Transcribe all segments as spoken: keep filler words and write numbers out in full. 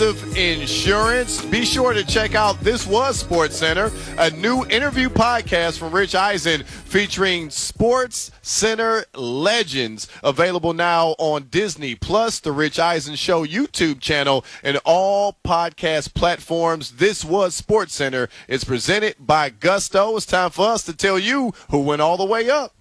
Insurance. Be sure to check out This Was Sports Center, a new interview podcast from Rich Eisen featuring Sports Center legends, available now on Disney Plus, the Rich Eisen Show YouTube channel, and all podcast platforms. This Was Sports Center is presented by Gusto. It's time for us to tell you who went all the way up.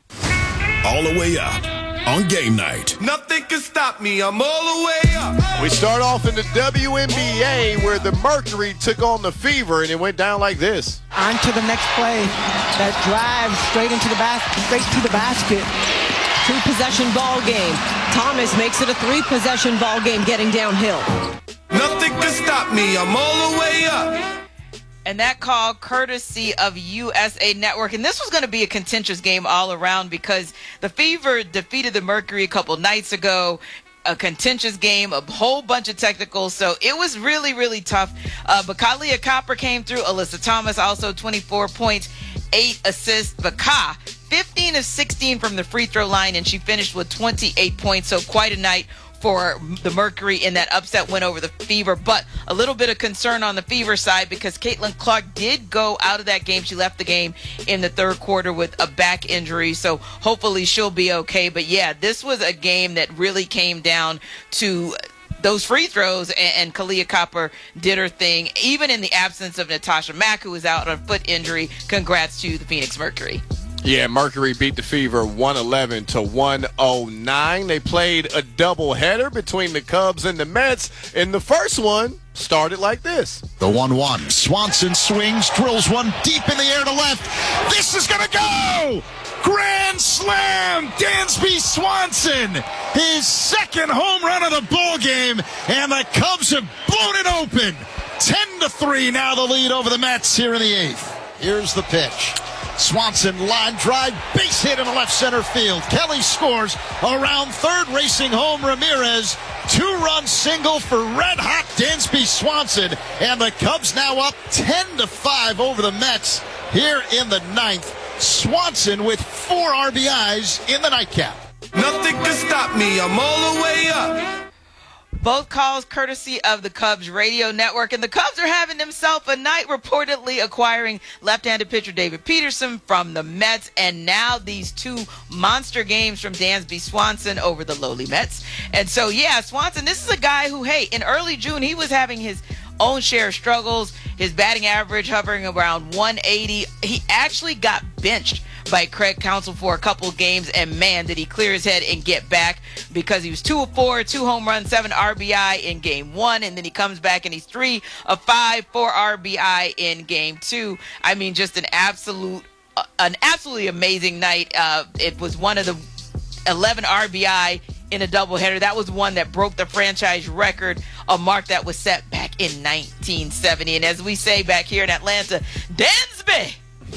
All the way up on game night. Nothing can stop me. I'm all the way up. We start off in the W N B A where the Mercury took on the Fever, and it went down like this. On to the next play. That drive straight into the basket, straight to the basket. Two-possession ball game. Thomas makes it a three-possession ball game getting downhill. Nothing can stop me. I'm all the way up. And that call courtesy of U S A Network. And this was going to be a contentious game all around because the Fever defeated the Mercury a couple nights ago. A contentious game, a whole bunch of technicals. So it was really, really tough. Uh, but Kahleah Copper came through. Alyssa Thomas also twenty-four points, eight assists. But Ka, fifteen of sixteen from the free throw line, and she finished with twenty-eight points. So quite a night for the Mercury in that upset win over the Fever. But a little bit of concern on the Fever side because Caitlin Clark did go out of that game. She left the game in the third quarter with a back injury, so hopefully she'll be okay. But yeah, this was a game that really came down to those free throws, and, and Kahleah Copper did her thing, even in the absence of Natasha Mack, who was out on a foot injury. Congrats to the Phoenix Mercury. Yeah, Mercury beat the Fever one eleven to one oh nine. They played a doubleheader between the Cubs and the Mets, and the first one started like this. The one one. Swanson swings, drills one deep in the air to left. This is going to go! Grand slam! Dansby Swanson! His second home run of the ball game, and the Cubs have blown it open. ten to three now the lead over the Mets here in the eighth. Here's the pitch. Swanson line drive, base hit in the left center field. Kelly scores around third, racing home Ramirez. Two-run single for red-hot Dansby Swanson. And the Cubs now up ten to five over the Mets here in the ninth. Swanson with four R B Is in the nightcap. Nothing can stop me. I'm all the way up. Both calls courtesy of the Cubs radio network. And the Cubs are having themselves a night, reportedly acquiring left-handed pitcher David Peterson from the Mets. And now these two monster games from Dansby Swanson over the lowly Mets. And so, yeah, Swanson, this is a guy who, hey, in early June, he was having his own share of struggles. His batting average hovering around one eighty. He actually got benched by Craig Counsell for a couple of games, and man, did he clear his head and get back, because he was two of four, two home runs, seven R B I in game one, and then he comes back and he's three of five, four R B I in game two. I mean, just an absolute, uh, an absolutely amazing night. Uh, it was one of the eleven R B I in a doubleheader. That was one that broke the franchise record, a mark that was set back in nineteen seventy. And as we say back here in Atlanta, Dansby!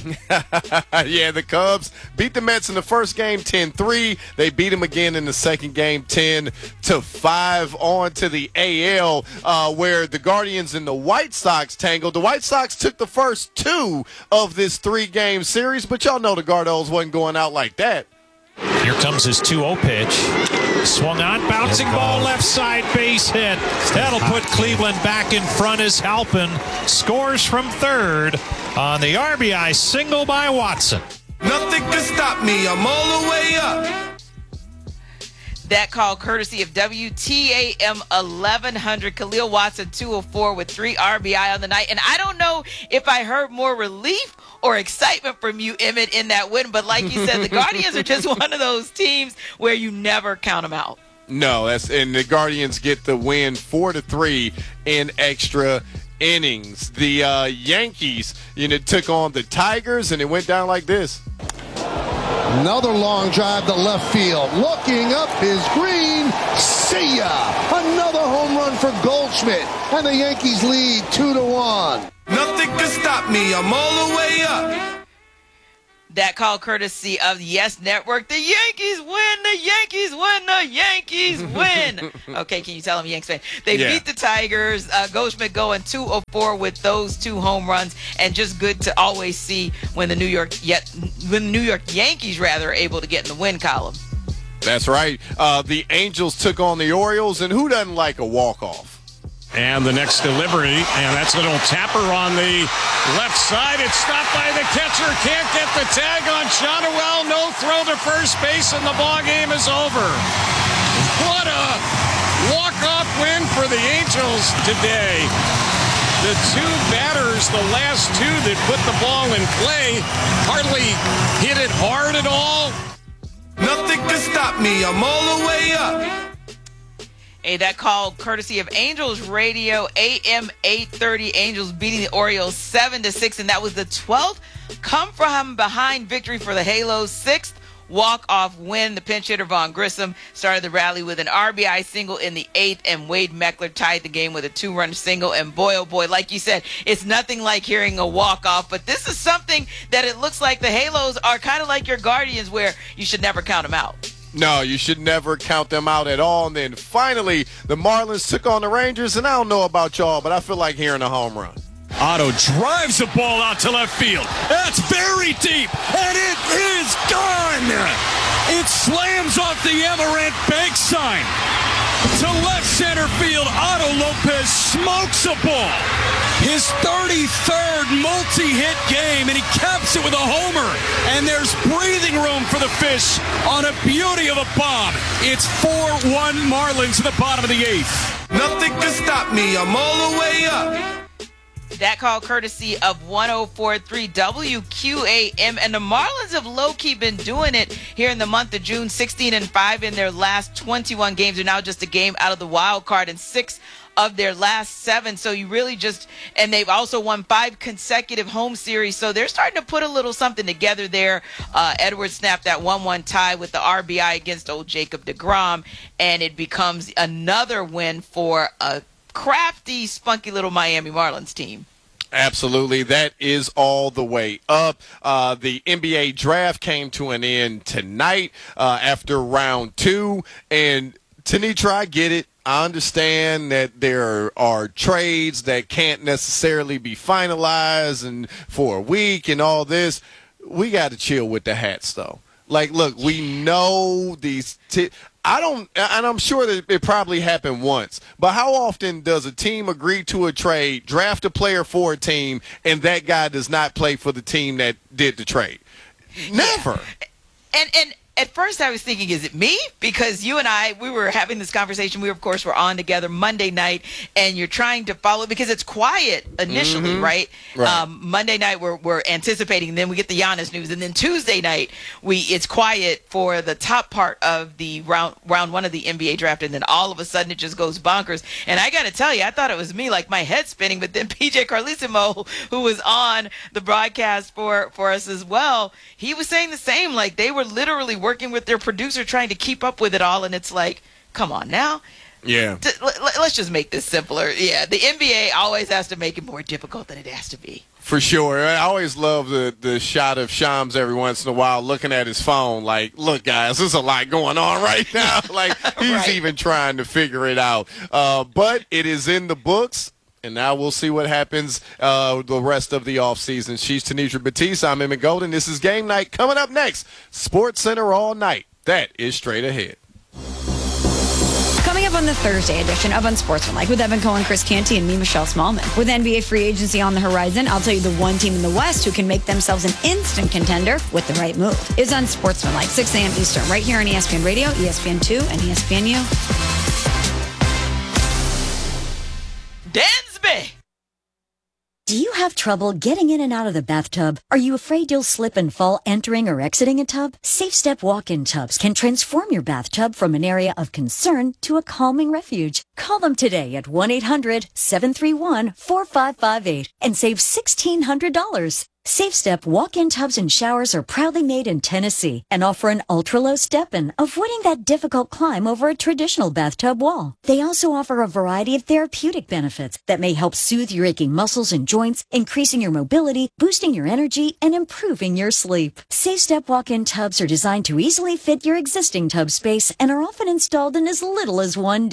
Yeah, the Cubs beat the Mets in the first game ten three. They beat them again in the second game ten to five. On to the A L, uh, where the Guardians and the White Sox tangled. The White Sox took the first two of this three-game series, but y'all know the Gardos wasn't going out like that. Here comes his two oh pitch. Swung on, bouncing ball, left side, base hit. That'll put Cleveland back in front as Halpin scores from third on the R B I single by Watson. Nothing can stop me. I'm all the way up. That call courtesy of W T A M eleven hundred. Khalil Watson two of four with three R B I on the night. And I don't know if I heard more relief or excitement from you, Emmett, in that win. But like you said, the Guardians are just one of those teams where you never count them out. No, that's and the Guardians get the win four to three in extra innings. The uh, Yankees, you know, took on the Tigers, and it went down like this. Another long drive to left field. Looking up is Green. See ya! Another home run for Goldschmidt, and the Yankees lead two to one. Nothing can stop me. I'm all the way up. That call courtesy of the Yes Network. The Yankees win. The Yankees win. The Yankees win. Okay, can you tell them, Yanks fan? They Yeah. beat the Tigers. Uh, Goldschmidt going two of four with those two home runs, and just good to always see when the New York yet when the New York Yankees rather are able to get in the win column. That's right. Uh, the Angels took on the Orioles, and who doesn't like a walk-off? And the next delivery, and that's a little tapper on the left side. It's stopped by the catcher. Can't get the tag on Shotwell. No throw to first base, and the ball game is over. What a walk-off win for the Angels today. The two batters, the last two that put the ball in play, hardly hit it hard at all. Nothing can stop me. I'm all the way up. Hey, that call courtesy of Angels Radio, A M eight thirty. Angels beating the Orioles seven to six, and that was the twelfth come from behind victory for the Halos. Sixth walk-off win. The pinch hitter Vaughn Grissom started the rally with an R B I single in the eighth, and Wade Meckler tied the game with a two-run single. And boy, oh boy, like you said, it's nothing like hearing a walk-off, but this is something that it looks like the Halos are kind of like your Guardians, where you should never count them out. No, you should never count them out at all. And then finally, the Marlins took on the Rangers, and I don't know about y'all, but I feel like hearing a home run. Otto drives the ball out to left field. That's very deep, and it is gone. It slams off the Amaranth Bank sign. To left center field, Otto Lopez smokes a ball. His thirty-third multi-hit game, and he caps it with a homer. And there's breathing room for the Fish on a beauty of a bomb. It's four one Marlins at the bottom of the eighth. Nothing can stop me. I'm all the way up. That call courtesy of one oh four point three W Q A M. And the Marlins have low-key been doing it here in the month of June. sixteen and five in their last twenty-one games. They're now just a game out of the wild card, and six of their last seven. So you really just, and they've also won five consecutive home series. So they're starting to put a little something together there. Uh, Edwards snapped that one one tie with the R B I against old Jacob deGrom, and it becomes another win for a crafty, spunky little Miami Marlins team. Absolutely. That is all the way up. Uh, the N B A draft came to an end tonight uh, after round two. And Tenitra, I get it. I understand that there are trades that can't necessarily be finalized and for a week and all this. We got to chill with the hats, though. Like, look, we know these t- – I don't, and I'm sure that it probably happened once, but how often does a team agree to a trade, draft a player for a team, and that guy does not play for the team that did the trade? Never. Yeah. And and at first I was thinking, is it me? Because you and I, we were having this conversation. We, of course, were on together Monday night, and you're trying to follow because it's quiet initially, mm-hmm. right? right. Um, Monday night, we're, we're anticipating, and then we get the Giannis news. And then Tuesday night, we it's quiet for the top part of the round round one of the N B A draft, and then all of a sudden it just goes bonkers. And I got to tell you, I thought it was me, like my head spinning, but then P J Carlesimo, who was on the broadcast for, for us as well, he was saying the same. Like, they were literally working with their producer trying to keep up with it all, and it's like, come on now. Yeah. D- l- let's just make this simpler. Yeah, the N B A always has to make it more difficult than it has to be. For sure. I always love the, the shot of Shams every once in a while looking at his phone like, look, guys, there's a lot going on right now. Like, he's right. even trying to figure it out. Uh, but it is in the books. And now we'll see what happens uh, the rest of the offseason. She's Tenitra Batiste. I'm Emmett Golden. This is Game Night. Coming up next, Sports Center all night. That is straight ahead. Coming up on the Thursday edition of Unsportsmanlike with Evan Cohen, Chris Canty, and me, Michelle Smallman. With N B A free agency on the horizon, I'll tell you the one team in the West who can make themselves an instant contender with the right move. It's Unsportsmanlike, six a.m. Eastern, right here on E S P N Radio, E S P N two, and E S P N U. Dansby! Do you have trouble getting in and out of the bathtub? Are you afraid you'll slip and fall entering or exiting a tub? SafeStep walk-in tubs can transform your bathtub from an area of concern to a calming refuge. Call them today at one eight hundred seven three one four five five eight and save sixteen hundred dollars. SafeStep walk-in tubs and showers are proudly made in Tennessee and offer an ultra-low step-in, avoiding that difficult climb over a traditional bathtub wall. They also offer a variety of therapeutic benefits that may help soothe your aching muscles and joints, increasing your mobility, boosting your energy, and improving your sleep. SafeStep walk-in tubs are designed to easily fit your existing tub space and are often installed in as little as one day.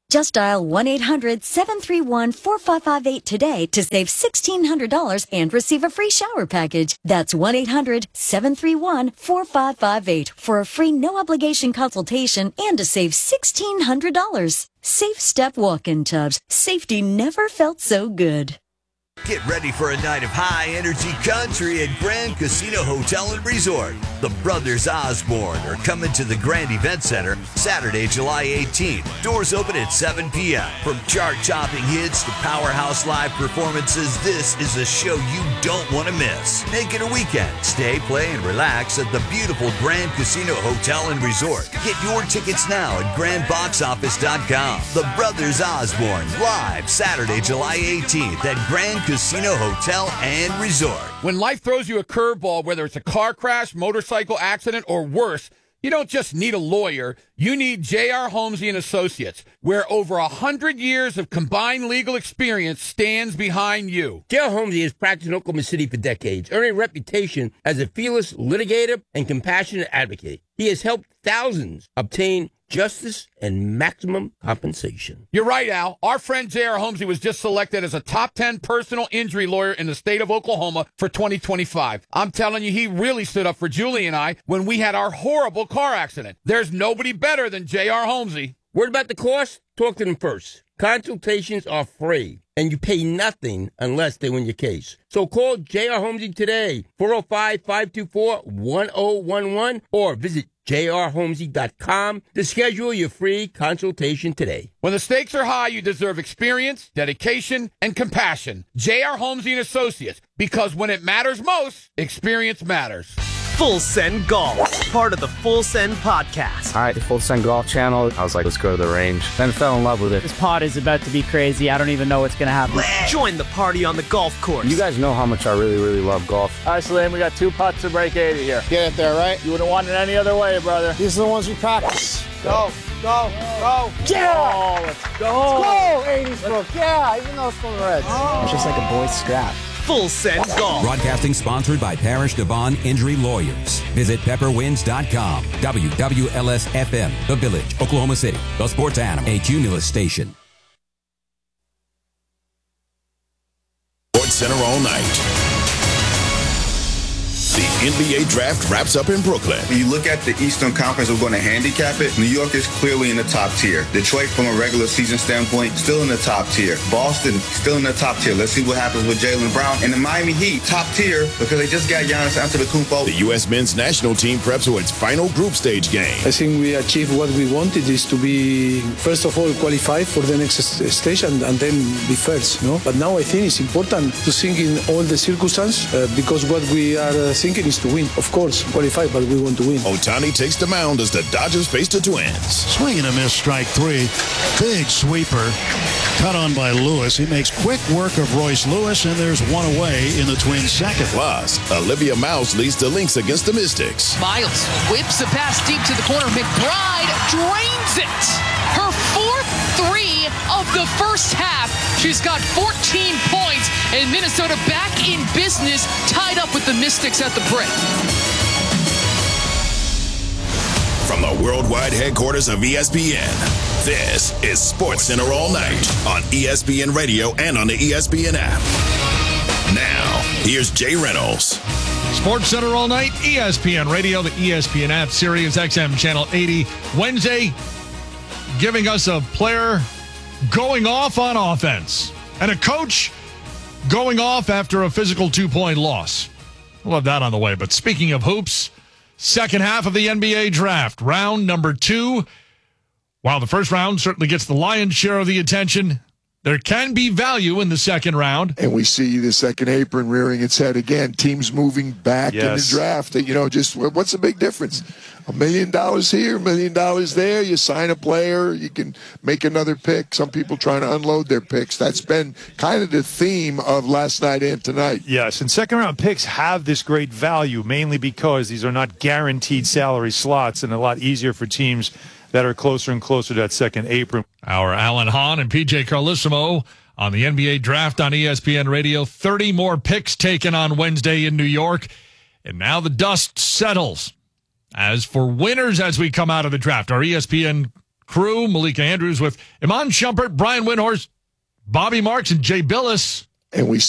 Just dial one eight hundred seven three one four five five eight today to save sixteen hundred dollars and receive a free shower package. That's one eight hundred seven three one four five five eight for a free no-obligation consultation and to save sixteen hundred dollars. Safe Step Walk-In Tubs. Safety never felt so good. Get ready for a night of high-energy country at Grand Casino Hotel and Resort. The Brothers Osborne are coming to the Grand Event Center Saturday, July eighteenth. Doors open at seven p.m. From chart-topping hits to powerhouse live performances, this is a show you don't want to miss. Make it a weekend. Stay, play, and relax at the beautiful Grand Casino Hotel and Resort. Get your tickets now at grand box office dot com. The Brothers Osborne, live Saturday, July eighteenth at Grand Casino Hotel and Resort. When life throws you a curveball, whether it's a car crash, motorcycle accident, or worse, you don't just need a lawyer. You need J R. Holmesy and Associates, where over one hundred years of combined legal experience stands behind you. J R. Holmesy has practiced in Oklahoma City for decades, earning a reputation as a fearless litigator and compassionate advocate. He has helped thousands obtain justice and maximum compensation. You're right, Al. Our friend J R. Holmesy was just selected as a top ten personal injury lawyer in the state of Oklahoma for twenty twenty-five. I'm telling you, he really stood up for Julie and I when we had our horrible car accident. There's nobody better than J R. Holmesy. Word about the cost? Talk to them first. Consultations are free, and you pay nothing unless they win your case. So call J R. Holmesy today, four oh five, five two four, one oh one one, or visit j r holmesy dot com to schedule your free consultation today. When the stakes are high, you deserve experience, dedication, and compassion. J R. Holmesy and Associates, because when it matters most, experience matters. Full Send Golf, part of the Full Send podcast. All right, the Full Send Golf channel. I was like, let's go to the range. Then fell in love with it. This pod is about to be crazy. I don't even know what's going to happen. Join the party on the golf course. You guys know how much I really, really love golf. All right, Salim, we got two putts to break eighty here. Get it there, right? You wouldn't want it any other way, brother. These are the ones we practice. Go, go, go. Yeah! Oh, let's go. Let's go, eighties book. Yeah, even though it's from the Reds. Oh. It's just like a boy's scrap. Full Send Golf. Broadcasting sponsored by Parish Devon Injury Lawyers. Visit pepper winds dot com. W W L S F M, The Village, Oklahoma City. The Sports Animal, a Cumulus station. Sports Center all night. The N B A draft wraps up in Brooklyn. When you look at the Eastern Conference, we're going to handicap it. New York is clearly in the top tier. Detroit, from a regular season standpoint, still in the top tier. Boston, still in the top tier. Let's see what happens with Jaylen Brown. And the Miami Heat, top tier, because they just got Giannis Antetokounmpo. The U S men's national team preps for its final group stage game. I think we achieved what we wanted, is to be, first of all, qualified for the next stage and, and then be first. No? But now I think it's important to think in all the circumstances uh, because what we are uh, thinking is to win. Of course, qualify, but we want to win. Ohtani takes the mound as the Dodgers face the Twins. Swing and a miss, strike three. Big sweeper. Cut on by Lewis. He makes quick work of Royce Lewis, and there's one away in the Twins' second. Plus, Olivia Mouse leads the Lynx against the Mystics. Miles whips a pass deep to the corner. McBride drains it. Her fourth three of the first half. She's got fourteen points, and Minnesota back in business, tied up with the Mystics at the break. From the worldwide headquarters of E S P N, this is Sports Center all night on E S P N Radio and on the E S P N app. Now, here's Jay Reynolds. Sports Center all night, E S P N Radio, the E S P N app, Sirius X M Channel eighty. Wednesday, giving us a player going off on offense and a coach going off after a physical two-point loss. We'll have that on the way. But speaking of hoops, second half of the N B A draft, round number two. While the first round certainly gets the lion's share of the attention, there can be value in the second round. And we see the second apron rearing its head again. Teams moving back yes. in the draft. You know, just what's the big difference? A million dollars here, a million dollars there. You sign a player, you can make another pick. Some people trying to unload their picks. That's been kind of the theme of last night and tonight. Yes, and second-round picks have this great value, mainly because these are not guaranteed salary slots and a lot easier for teams that are closer and closer to that second apron. Our Alan Hahn and P J Carlissimo on the N B A draft on E S P N Radio. thirty more picks taken on Wednesday in New York. And now the dust settles. As for winners as we come out of the draft, our E S P N crew. Malika Andrews with Iman Shumpert, Brian Windhorst, Bobby Marks, and Jay Billis. And we